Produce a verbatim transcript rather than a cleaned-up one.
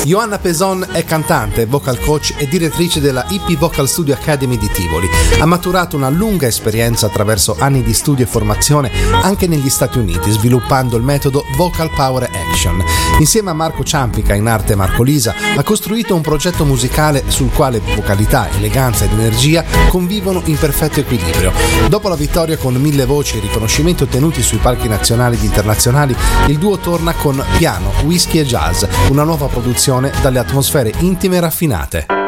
Ioanna Peson è cantante, vocal coach e direttrice della I P Vocal Studio Academy di Tivoli. Ha maturato una lunga esperienza attraverso anni di studio e formazione anche negli Stati Uniti, sviluppando il metodo Vocal Power Action. Insieme a Marco Ciampica, in arte Marco Lisa, ha costruito un progetto musicale sul quale vocalità, eleganza ed energia convivono in perfetto equilibrio. Dopo la vittoria con mille voci e riconoscimenti ottenuti sui palchi nazionali ed internazionali, il duo torna con Piano, Whisky e Jazz, una nuova produzione dalle atmosfere intime e raffinate.